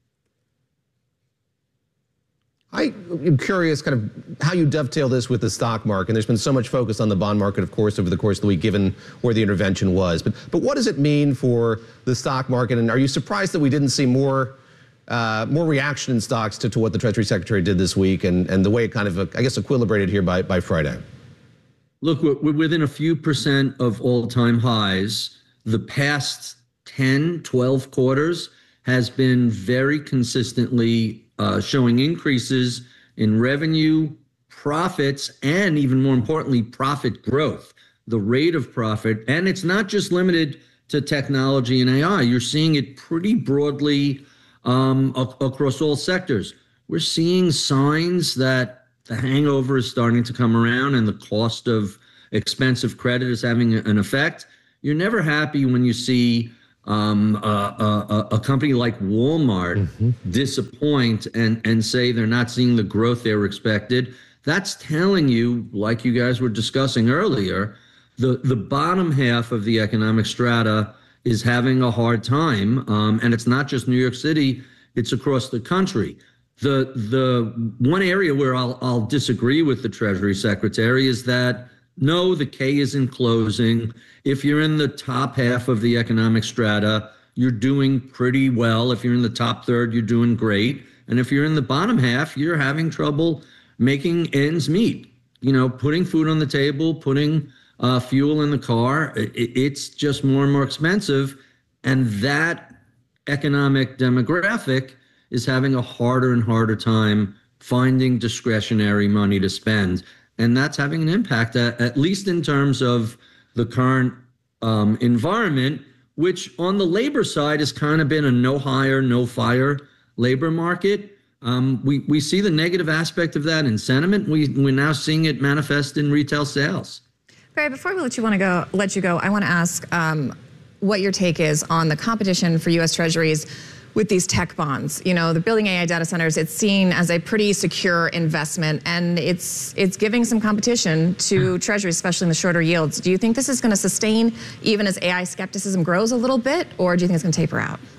I am curious kind of how you dovetail this with the stock market. There's been so much focus on the bond market, of course, over the course of the week, given where the intervention was. But but what does it mean for the stock market? And are you surprised that we didn't see more uh, more reaction in stocks to, to what the Treasury Secretary did this week and, and the way it kind of, uh, I guess, equilibrated here by, by Friday? Look, we're, we're within a few percent of all-time highs. The past ten, twelve quarters has been very consistently uh, showing increases in revenue, profits, and even more importantly, profit growth, the rate of profit. And it's not just limited to technology and A I. You're seeing it pretty broadly um, a- across all sectors. We're seeing signs that the hangover is starting to come around and the cost of expensive credit is having an effect. You're never happy when you see um, a, a, a company like Walmart mm-hmm. disappoint and, and say they're not seeing the growth they were expected. That's telling you, like you guys were discussing earlier, the, the bottom half of the economic strata is having a hard time. Um, and it's not just New York City, it's across the country. The the one area where I'll, I'll disagree with the Treasury Secretary is that, no, the K isn't closing. If you're in the top half of the economic strata, you're doing pretty well. If you're in the top third, you're doing great. And if you're in the bottom half, you're having trouble making ends meet. You know, putting food on the table, putting uh, fuel in the car, it, it's just more and more expensive. And that economic demographic is having a harder and harder time finding discretionary money to spend. And that's having an impact, at, at least in terms of the current um, environment, which on the labor side has kind of been a no hire, no fire labor market. Um, we, we see the negative aspect of that in sentiment. We, we're now seeing it manifest in retail sales. Barry, before we let you want to go, let you go, I want to ask um, what your take is on the competition for U S Treasuries with these tech bonds. You know, the building A I data centers, it's seen as a pretty secure investment, and it's it's giving some competition to Treasuries, especially in the shorter yields. Do you think this is going to sustain even as A I skepticism grows a little bit, or do you think it's going to taper out?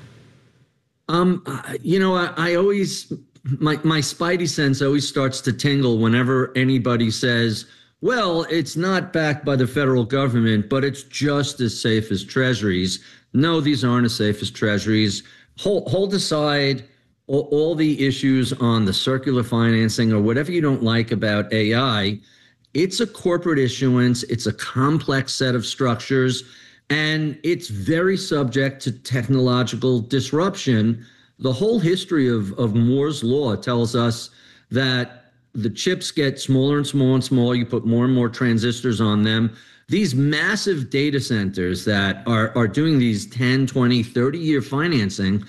Um, you know, I, I always, my, my spidey sense always starts to tingle whenever anybody says, well, it's not backed by the federal government, but it's just as safe as Treasuries. No, these aren't as safe as Treasuries. Hold, hold aside all, all the issues on the circular financing or whatever you don't like about A I. It's a corporate issuance. It's a complex set of structures, and it's very subject to technological disruption. The whole history of, of Moore's Law tells us that the chips get smaller and smaller and smaller. You put more and more transistors on them. These massive data centers that are, are doing these ten, twenty, thirty year financing,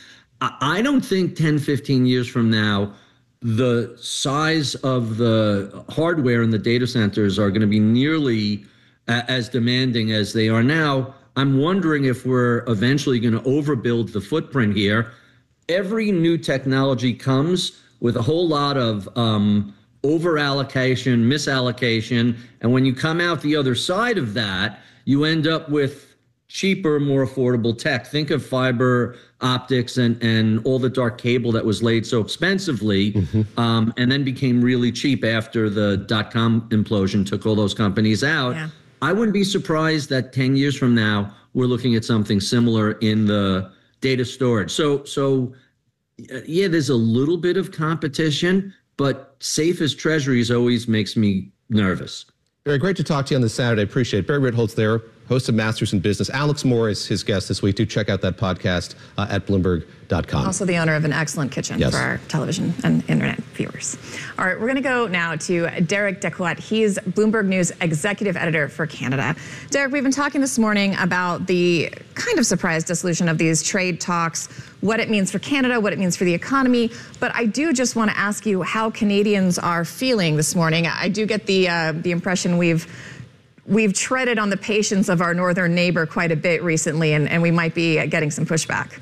I don't think ten, fifteen years from now, the size of the hardware in the data centers are going to be nearly as demanding as they are now. I'm wondering if we're eventually going to overbuild the footprint here. Every new technology comes with a whole lot of um, over allocation, misallocation. And when you come out the other side of that, you end up with cheaper, more affordable tech. Think of fiber optics and, and all the dark cable that was laid so expensively mm-hmm. um, and then became really cheap after the dot-com implosion took all those companies out. Yeah. I wouldn't be surprised that ten years from now, we're looking at something similar in the data storage. So, so yeah, there's a little bit of competition, but safe as Treasuries always makes me nervous. Very great to talk to you on this Saturday. Appreciate it. Barry Ritholtz there, host of Masters in Business. Alex Moore is his guest this week. Do check out that podcast uh, at Bloomberg dot com. Also the owner of an excellent kitchen yes. for our television and internet viewers. All right, we're going to go now to Derek Decoite. He's Bloomberg News executive editor for Canada. Derek, we've been talking this morning about the kind of surprise dissolution of these trade talks, what it means for Canada, what it means for the economy. But I do just want to ask you how Canadians are feeling this morning. I do get the uh, the impression we've we've treaded on the patience of our northern neighbor quite a bit recently, and, and we might be getting some pushback.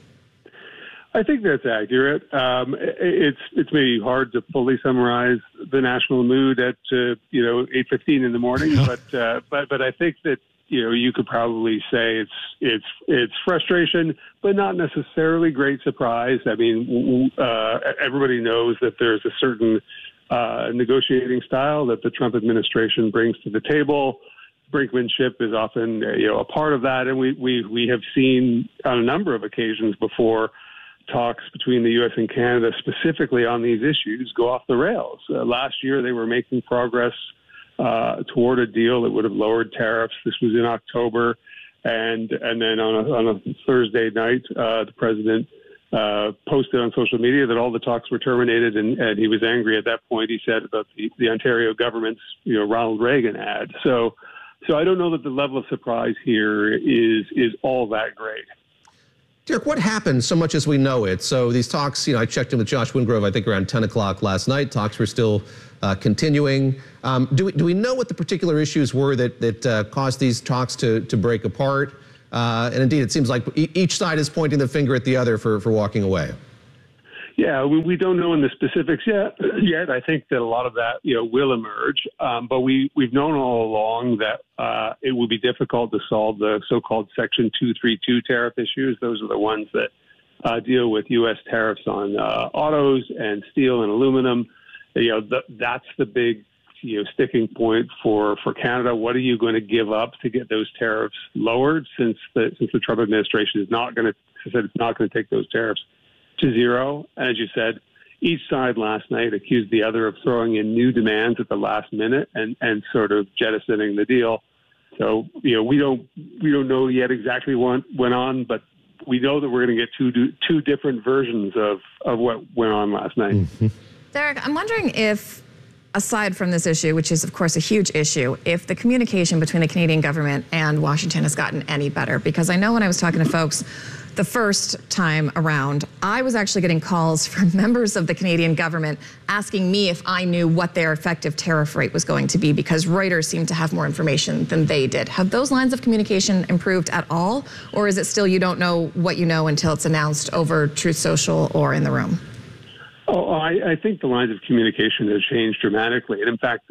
I think that's accurate. Um, it's it's maybe hard to fully summarize the national mood at uh, you know eight fifteen in the morning, but uh, but but I think that you know you could probably say it's it's it's frustration, but not necessarily great surprise. I mean, uh, everybody knows that there's a certain uh, negotiating style that the Trump administration brings to the table. Brinkmanship is often uh, you know a part of that, and we we we have seen on a number of occasions before talks between the U S and Canada specifically on these issues go off the rails. Uh, last year, they were making progress uh, toward a deal that would have lowered tariffs. This was in October. And and then on a, on a Thursday night, uh, the president uh, posted on social media that all the talks were terminated, and, and he was angry at that point. He said about the, the Ontario government's, you know, Ronald Reagan ad. So, so I don't know that the level of surprise here is is all that great. Derek, what happened so much as we know it? So these talks, you know, I checked in with Josh Wingrove, I think around ten o'clock last night. Talks were still uh, continuing. Um, do we do we know what the particular issues were that that uh, caused these talks to to break apart? Uh, and indeed, it seems like e- each side is pointing the finger at the other for for walking away. Yeah, we, we don't know in the specifics yet. Yet, I think that a lot of that, you know, will emerge. Um, but we we've known all along that uh, it will be difficult to solve the so-called Section two thirty-two tariff issues. Those are the ones that uh, deal with U S tariffs on uh, autos and steel and aluminum. You know, the, that's the big, you know, sticking point for, for Canada. What are you going to give up to get those tariffs lowered? Since the since the Trump administration is not going to said it's not going to take those tariffs to zero. And as you said, each side last night accused the other of throwing in new demands at the last minute and, and sort of jettisoning the deal. So, you know, we don't we don't know yet exactly what went on, but we know that we're going to get two two different versions of, of what went on last night. Mm-hmm. Derek, I'm wondering if, aside from this issue, which is, of course, a huge issue, if the communication between the Canadian government and Washington has gotten any better. Because I know when I was talking to folks the first time around, I was actually getting calls from members of the Canadian government asking me if I knew what their effective tariff rate was going to be, because Reuters seemed to have more information than they did. Have those lines of communication improved at all? Or is it still you don't know what you know until it's announced over Truth Social or in the room? Oh, I, I think the lines of communication have changed dramatically. And in fact,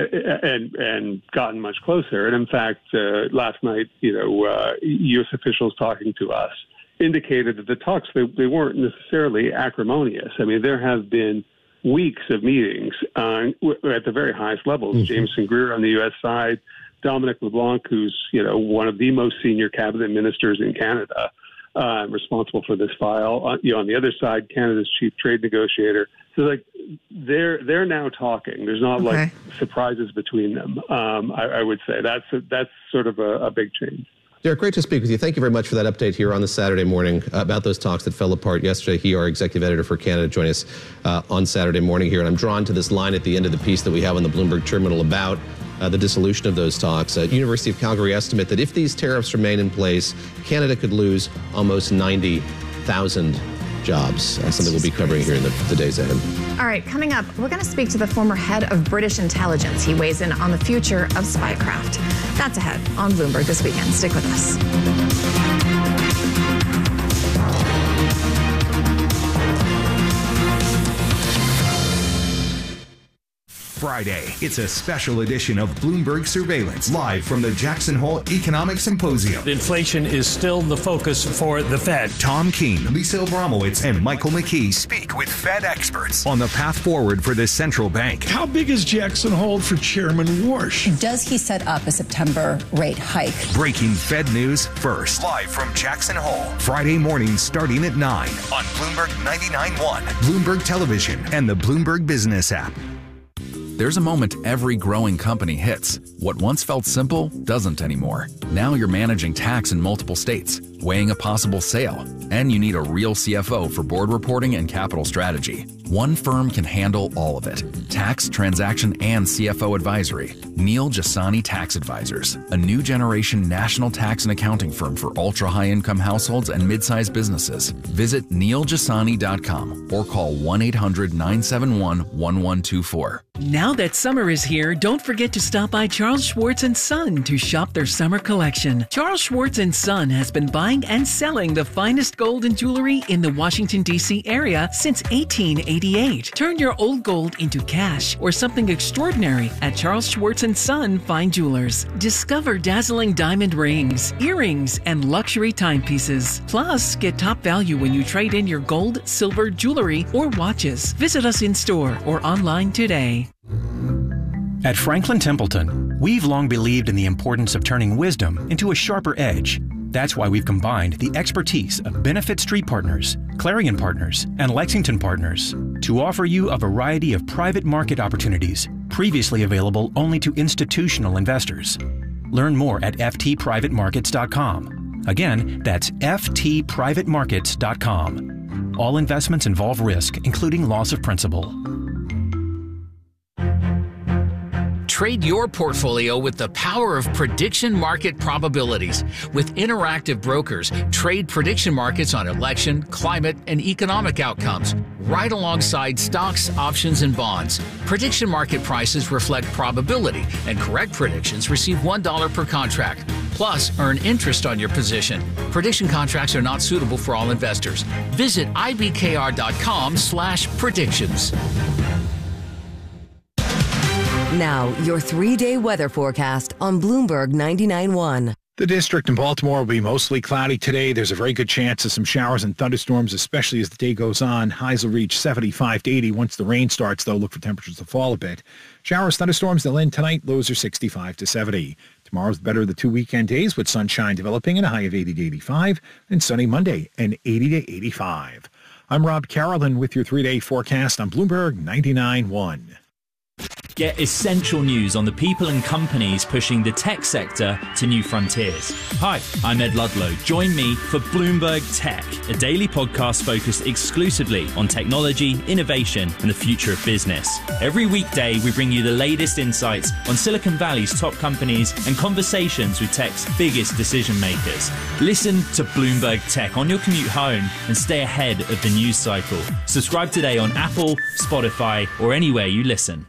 and and gotten much closer. And in fact, uh, last night, you know, uh, U S officials talking to us indicated that the talks, they, they weren't necessarily acrimonious. I mean, there have been weeks of meetings uh, at the very highest levels. Mm-hmm. Jameson Greer on the U S side, Dominic LeBlanc, who's, you know, one of the most senior cabinet ministers in Canada, uh, responsible for this file. Uh, you know, on the other side, Canada's chief trade negotiator. So, like, they're they're now talking. There's not okay. like surprises between them. Um, I, I would say that's a, that's sort of a, a big change. Derek, great to speak with you. Thank you very much for that update here on the Saturday morning uh, about those talks that fell apart yesterday. He, our executive editor for Canada, joined us uh, on Saturday morning here. And I'm drawn to this line at the end of the piece that we have on the Bloomberg Terminal about uh, the dissolution of those talks. Uh, University of Calgary estimate that if these tariffs remain in place, Canada could lose almost ninety thousand jobs, uh, something we'll be covering here in the, the days ahead. All right, coming up, we're going to speak to the former head of British intelligence. He weighs in on the future of spycraft. That's ahead on Bloomberg this weekend. Stick with us. Friday, it's a special edition of Bloomberg Surveillance, live from the Jackson Hole Economic Symposium. Inflation is still the focus for the Fed. Tom Keene, Lisa Abramowitz, and Michael McKee speak with Fed experts on the path forward for the central bank. How big is Jackson Hole for Chairman Warsh? Does he set up a September rate hike? Breaking Fed news first. Live from Jackson Hole. Friday mornings starting at nine on Bloomberg ninety-nine point one, Bloomberg Television, and the Bloomberg Business app. There's a moment every growing company hits. What once felt simple doesn't anymore. Now you're managing tax in multiple states, weighing a possible sale, and you need a real C F O for board reporting and capital strategy. One firm can handle all of it. Tax, transaction, and C F O advisory. Neil Jasani Tax Advisors, a new generation national tax and accounting firm for ultra-high income households and mid-sized businesses. Visit neil jasani dot com or call one eight hundred nine seven one one one two four. Now that summer is here, don't forget to stop by Charles Schwartz and Son to shop their summer collection. Charles Schwartz and Son has been buying and selling the finest gold and jewelry in the Washington, D C area since eighteen eighty-eight. Turn your old gold into cash or something extraordinary at Charles Schwartz and Son Fine Jewelers. Discover dazzling diamond rings, earrings, and luxury timepieces. Plus, get top value when you trade in your gold, silver, jewelry, or watches. Visit us in store or online today. At Franklin Templeton, we've long believed in the importance of turning wisdom into a sharper edge. That's why we've combined the expertise of Benefit Street Partners, Clarion Partners, and Lexington Partners to offer you a variety of private market opportunities previously available only to institutional investors. Learn more at f t private markets dot com. Again, that's f t private markets dot com. All investments involve risk, including loss of principal. Trade your portfolio with the power of prediction market probabilities. With Interactive Brokers, trade prediction markets on election, climate, and economic outcomes, right alongside stocks, options, and bonds. Prediction market prices reflect probability, and correct predictions receive one dollar per contract. Plus, earn interest on your position. Prediction contracts are not suitable for all investors. Visit I B K R dot com slash predictions. Now, your three-day weather forecast on Bloomberg ninety-nine point one. The district in Baltimore will be mostly cloudy today. There's a very good chance of some showers and thunderstorms, especially as the day goes on. Highs will reach seventy-five to eighty. Once the rain starts, though, look for temperatures to fall a bit. Showers, thunderstorms, they'll end tonight. Lows are sixty-five to seventy. Tomorrow's better of the two weekend days with sunshine developing and a high of eighty to eighty-five. And sunny Monday and eighty to eighty-five. I'm Rob Carolyn with your three-day forecast on Bloomberg ninety-nine point one. Get essential news on the people and companies pushing the tech sector to new frontiers. Hi, I'm Ed Ludlow. Join me for Bloomberg Tech, a daily podcast focused exclusively on technology, innovation, and the future of business. Every weekday, we bring you the latest insights on Silicon Valley's top companies and conversations with tech's biggest decision makers. Listen to Bloomberg Tech on your commute home and stay ahead of the news cycle. Subscribe today on Apple, Spotify, or anywhere you listen.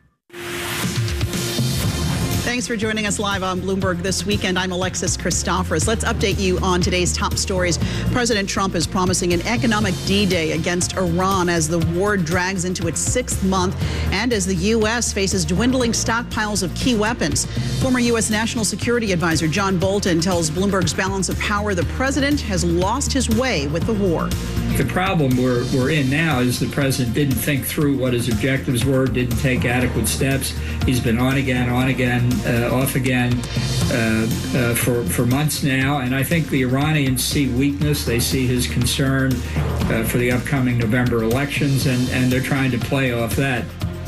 Thanks for joining us live on Bloomberg This Weekend. I'm Alexis Christoforous. Let's update you on today's top stories. President Trump is promising an economic D-Day against Iran as the war drags into its sixth month and as the U S faces dwindling stockpiles of key weapons. Former U S National Security Advisor John Bolton tells Bloomberg's Balance of Power the president has lost his way with the war. The problem we're, we're in now is the president didn't think through what his objectives were, didn't take adequate steps. He's been on again, on again, uh, off again uh, uh, for, for months now. And I think the Iranians see weakness. They see his concern uh, for the upcoming November elections, and, and they're trying to play off that.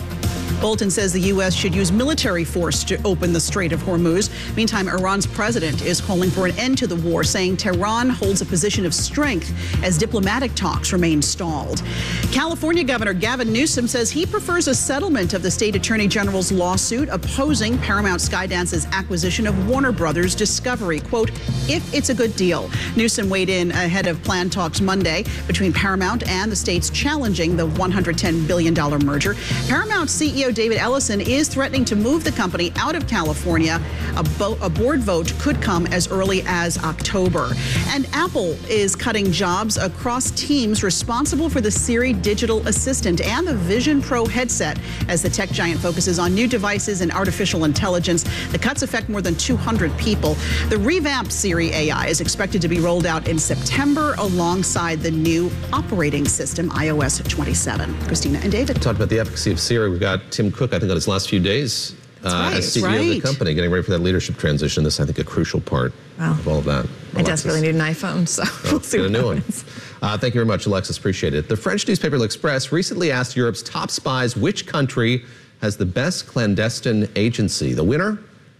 Bolton says the U S should use military force to open the Strait of Hormuz. Meantime, Iran's president is calling for an end to the war, saying Tehran holds a position of strength as diplomatic talks remain stalled. California Governor Gavin Newsom says he prefers a settlement of the state attorney general's lawsuit opposing Paramount Skydance's acquisition of Warner Brothers Discovery. Quote, if it's a good deal. Newsom weighed in ahead of planned talks Monday between Paramount and the states challenging the one hundred ten billion dollars merger. Paramount C E O David Ellison is threatening to move the company out of California. A, bo- a board vote could come as early as October. And Apple is cutting jobs across teams responsible for the Siri digital assistant and the Vision Pro headset as the tech giant focuses on new devices and artificial intelligence. The cuts affect more than two hundred people. The revamped Siri A I is expected to be rolled out in September alongside the new operating system, i O S twenty-seven. Christina and David. Talked about the efficacy of Siri. We've got Tim Cook, I think, on his last few days uh, right, as C E O right. of the company, getting ready for that leadership transition. This, I think, a crucial part wow. of all of that. I desperately need an iPhone, so well, we'll see get what a new happens. one. Uh, thank you very much, Alexis. Appreciate it. The French newspaper L'Express recently asked Europe's top spies which country has the best clandestine agency. The winner?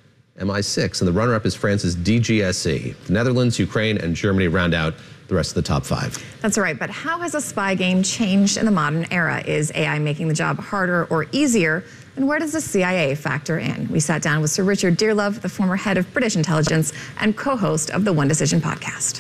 M I six, and the runner-up is France's D G S E. The Netherlands, Ukraine, and Germany round out the rest of the top five. That's right, but how has a spy game changed in the modern era? Is A I making the job harder or easier? And where does the C I A factor in? We sat down with Sir Richard Dearlove, the former head of British intelligence and co-host of the One Decision podcast.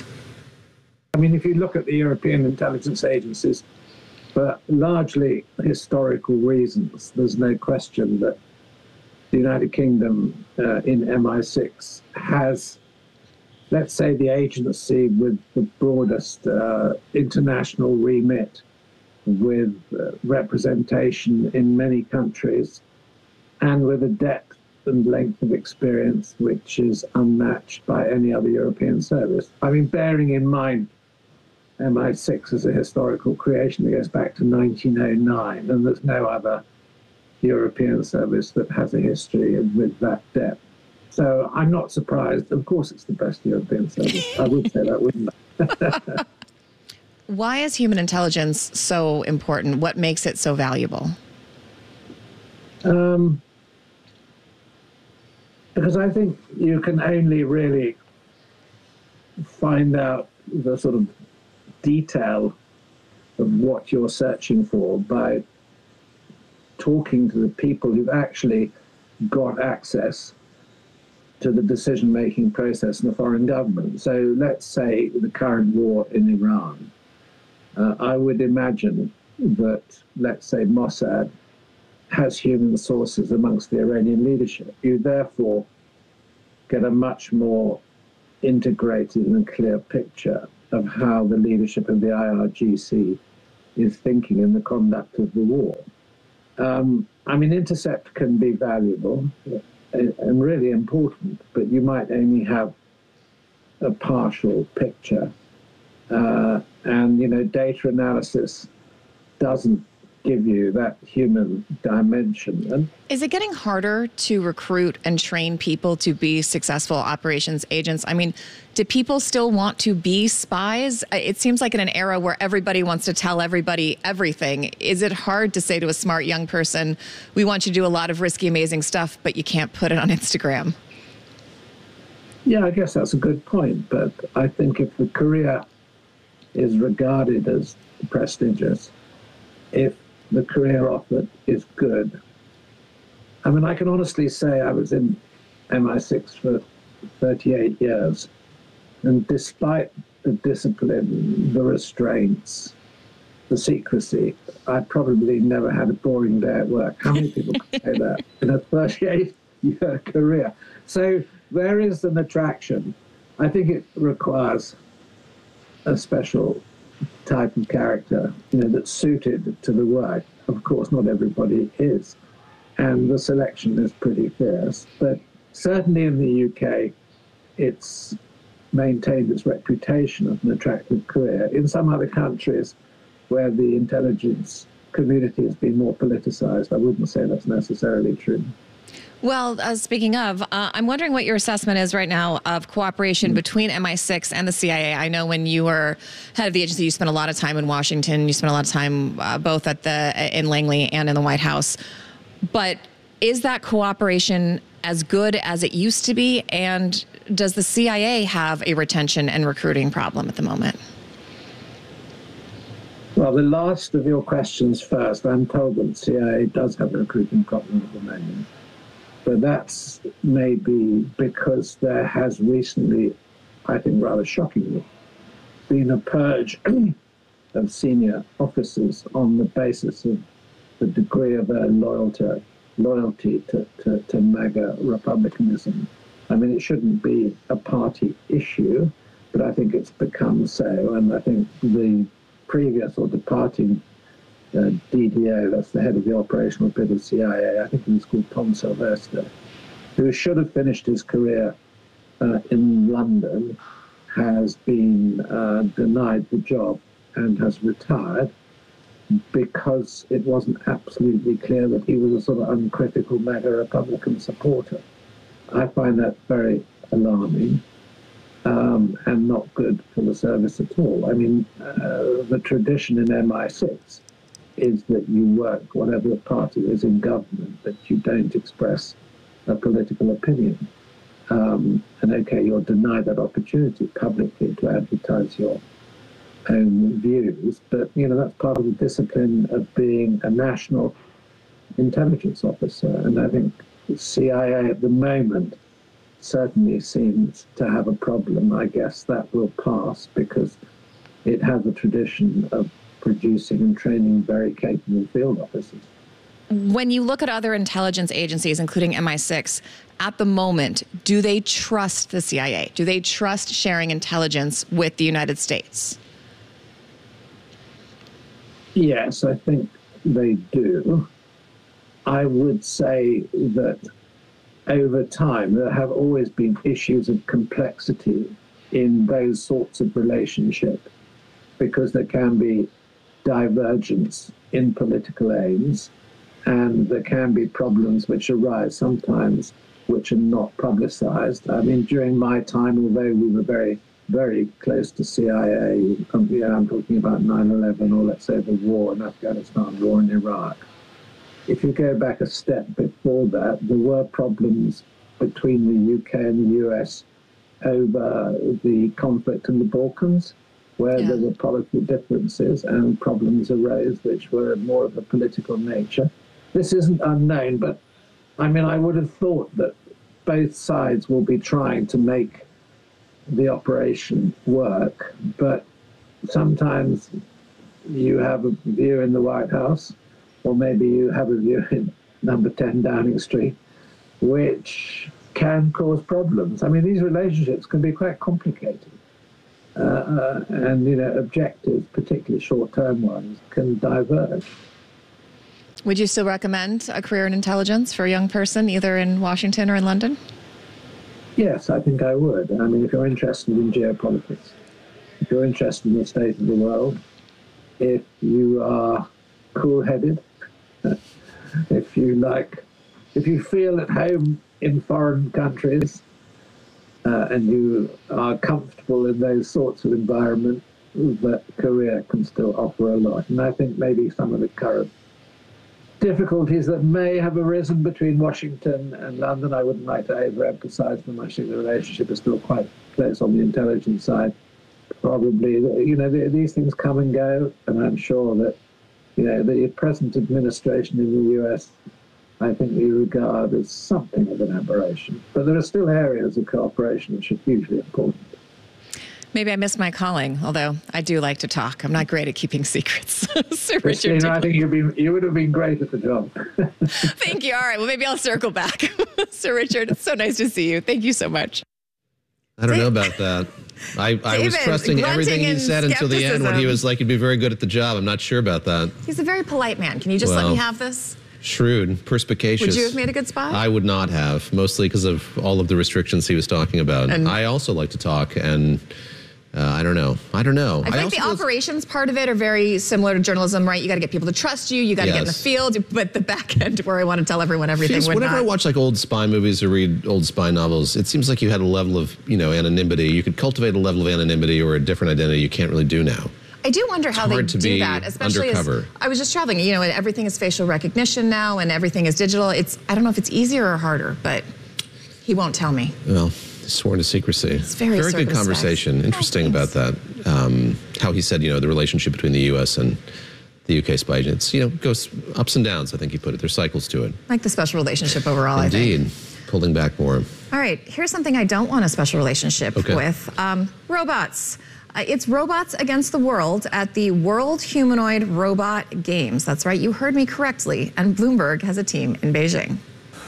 I mean, if you look at the European intelligence agencies, for largely historical reasons, there's no question that the United Kingdom uh, in M I six has, let's say, the agency with the broadest uh, international remit, with uh, representation in many countries, and with a depth and length of experience which is unmatched by any other European service. I mean, bearing in mind M I six is a historical creation that goes back to nineteen oh nine, and there's no other European service that has a history with that depth. So I'm not surprised. Of course, it's the best European service. I would say that, wouldn't I? Why is human intelligence so important? What makes it so valuable? Um, Because I think you can only really find out the sort of detail of what you're searching for by talking to the people who've actually got access to the decision-making process in the foreign government. So let's say the current war in Iran. Uh, I would imagine that, let's say, Mossad has human sources amongst the Iranian leadership. You therefore get a much more integrated and clear picture of how the leadership of the I R G C is thinking in the conduct of the war. Um, I mean, intercept can be valuable and really important, but you might only have a partial picture. Uh, and, you know, data analysis doesn't give you that human dimension. And is it getting harder to recruit and train people to be successful operations agents? I mean, do people still want to be spies? It seems like in an era where everybody wants to tell everybody everything, is it hard to say to a smart young person, we want you to do a lot of risky, amazing stuff, but you can't put it on Instagram? Yeah, I guess that's a good point. But I think if the career is regarded as prestigious, if the career offered is good. I mean, I can honestly say I was in M I six for thirty-eight years, and despite the discipline, the restraints, the secrecy, I probably never had a boring day at work. How many people can say that in a thirty-eight-year career? So there is an attraction. I think it requires a special type of character, you know, that's suited to the work. Of course, not everybody is, and the selection is pretty fierce. But certainly in the U K, it's maintained its reputation of an attractive career. In some other countries where the intelligence community has been more politicized, I wouldn't say that's necessarily true. Well, uh, speaking of, uh, I'm wondering what your assessment is right now of cooperation between M I six and the C I A. I know when you were head of the agency, you spent a lot of time in Washington. You spent a lot of time uh, both at the in Langley and in the White House. But is that cooperation as good as it used to be? And does the C I A have a retention and recruiting problem at the moment? Well, the last of your questions first. I'm told that the C I A does have a recruiting problem at the moment. But that's maybe because there has recently, I think rather shockingly, been a purge of senior officers on the basis of the degree of their loyalty, loyalty to, to, to MAGA republicanism. I mean, it shouldn't be a party issue, but I think it's become so. And I think the previous or departing Uh, D D O, that's the head of the operational bit of C I A, I think he was called Tom Sylvester, who should have finished his career uh, in London, has been uh, denied the job and has retired because it wasn't absolutely clear that he was a sort of uncritical MAGA Republican supporter. I find that very alarming um, and not good for the service at all. I mean, uh, the tradition in M I six is that you work, whatever the party is in government, that you don't express a political opinion. Um, and okay, you're denied that opportunity publicly to advertise your own views, but you know, that's part of the discipline of being a national intelligence officer. And I think the C I A at the moment certainly seems to have a problem. I guess that will pass because it has a tradition of producing and training very capable field officers. When you look at other intelligence agencies, including M I six, at the moment, do they trust the C I A? Do they trust sharing intelligence with the United States? Yes, I think they do. I would say that over time, there have always been issues of complexity in those sorts of relationships because there can be divergence in political aims, and there can be problems which arise sometimes which are not publicized. I mean, during my time, although we were very, very close to C I A, um, yeah, I'm talking about nine eleven or let's say the war in Afghanistan, war in Iraq. If you go back a step before that, there were problems between the U K and the U S over the conflict in the Balkans, where yeah. there were policy differences and problems arose which were more of a political nature. This isn't unknown, but I mean, I would have thought that both sides will be trying to make the operation work, but sometimes you have a view in the White House, or maybe you have a view in number ten Downing Street, which can cause problems. I mean, these relationships can be quite complicated. Uh, uh, and, you know, objectives, particularly short-term ones, can diverge. Would you still recommend a career in intelligence for a young person, either in Washington or in London? Yes, I think I would. I mean, if you're interested in geopolitics, if you're interested in the state of the world, if you are cool-headed, if you like, if you feel at home in foreign countries, uh, and you are comfortable in those sorts of environments, that career can still offer a lot. And I think maybe some of the current difficulties that may have arisen between Washington and London, I wouldn't like to overemphasize them. I think the relationship is still quite close on the intelligence side. Probably, you know, these things come and go, and I'm sure that, you know, the present administration in the U S, I think we regard as something of an aberration. But there are still areas of cooperation which are hugely important. Maybe I missed my calling, although I do like to talk. I'm not great at keeping secrets. Sir Christina, Richard, I think you'd be, you would have been great at the job. Thank you. All right. Well, maybe I'll circle back. Sir Richard, it's so nice to see you. Thank you so much. I don't know about that. I, I was trusting everything he said until the end when he was like, he'd be very good at the job. I'm not sure about that. He's a very polite man. Can you just well, let me have this? Shrewd, perspicacious. Would you have made a good spot? I would not have, mostly because of all of the restrictions he was talking about. And I also like to talk, and uh, I don't know. I don't know. I think I the operations part of it are very similar to journalism, right? You got to get people to trust you. You got to yes. get in the field. But the back end, where I want to tell everyone everything, Feels, would whenever not. I watch like old spy movies or read old spy novels, it seems like you had a level of, you know, anonymity. You could cultivate a level of anonymity or a different identity you can't really do now. I do wonder it's how they do be that, especially undercover. as I was just traveling. You know, and everything is facial recognition now, and everything is digital. It's I don't know if it's easier or harder, but he won't tell me. Well, sworn to secrecy. It's very very good conversation. Interesting oh, about that. Um, how he said, you know, the relationship between the U S and the U K spy agents, you know, goes ups and downs. I think he put it. There's cycles to it. Like the special relationship overall. Indeed, I think. Pulling back more. All right, here's something I don't want a special relationship okay. with: um, robots. Uh, it's robots against the world at the World Humanoid Robot Games. That's right, you heard me correctly. And Bloomberg has a team in Beijing.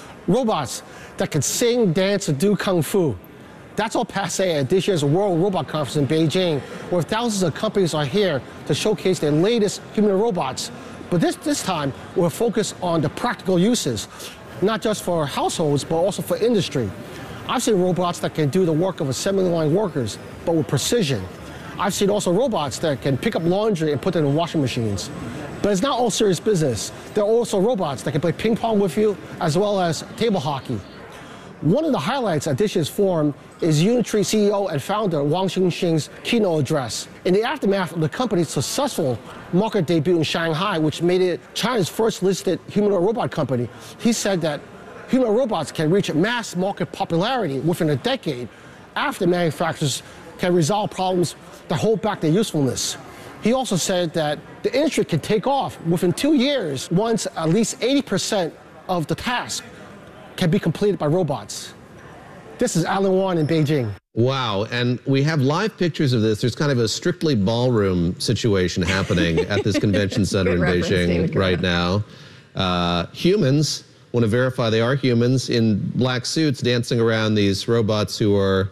Robots that can sing, dance, and do kung fu. That's all passe at this year's World Robot Conference in Beijing, where thousands of companies are here to showcase their latest humanoid robots. But this, this time, we're focused on the practical uses, not just for households, but also for industry. I've seen robots that can do the work of assembly line workers, but with precision. I've seen also robots that can pick up laundry and put it in washing machines. But it's not all serious business. There are also robots that can play ping pong with you, as well as table hockey. One of the highlights at this year's forum is Unitree C E O and founder Wang Xingxing's keynote address. In the aftermath of the company's successful market debut in Shanghai, which made it China's first listed humanoid robot company, he said that humanoid robots can reach mass market popularity within a decade after manufacturers can resolve problems that hold back their usefulness. He also said that the industry can take off within two years once at least eighty percent of the task can be completed by robots. This is Alan Wan in Beijing. Wow, and we have live pictures of this. There's kind of a strictly ballroom situation happening at this convention center in Beijing right now. Uh, humans, want to verify they are humans in black suits dancing around these robots who are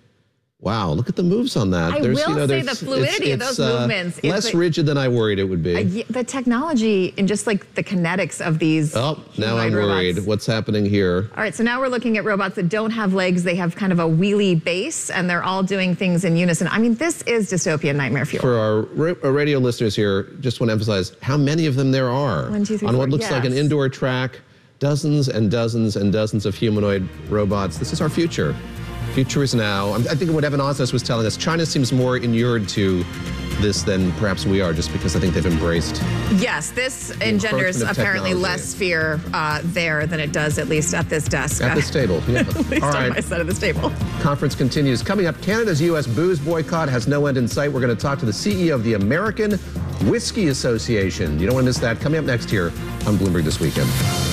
wow, look at the moves on that. I there's, will you know, say the fluidity it's, of it's, those uh, movements. Less like, rigid than I worried it would be. Uh, the technology and just like the kinetics of these. Oh, now I'm worried. Robots. What's happening here? All right, so now we're looking at robots that don't have legs. They have kind of a wheelie base, and they're all doing things in unison. I mean, this is dystopian nightmare fuel. For our, ra our radio listeners here, just want to emphasize how many of them there are. One, two, three, on four, what looks yes. like an indoor track, dozens and dozens and dozens of humanoid robots. This is our future. Future is now. I think what Evan Osnes was telling us, China seems more inured to this than perhaps we are, just because I think they've embraced. Yes, this engenders encroachment of apparently technology. less fear uh, there than it does, at least at this desk. At this table, yeah. At least All on right. my side of this table. Conference continues. Coming up, Canada's U S booze boycott has no end in sight. We're going to talk to the C E O of the American Whiskey Association. You don't want to miss that. Coming up next here on Bloomberg This Weekend.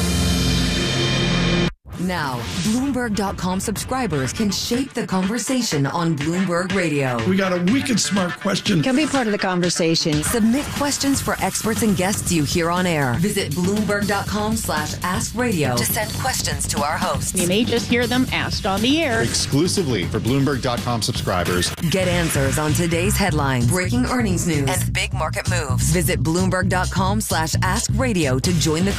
Now, Bloomberg dot com subscribers can shape the conversation on Bloomberg Radio. We got a wicked smart question. Can be part of the conversation. Submit questions for experts and guests you hear on air. Visit Bloomberg dot com slash ask radio to send questions to our hosts. You may just hear them asked on the air. Exclusively for Bloomberg dot com subscribers. Get answers on today's headlines, breaking earnings news, and big market moves. Visit Bloomberg dot com slash ask radio to join the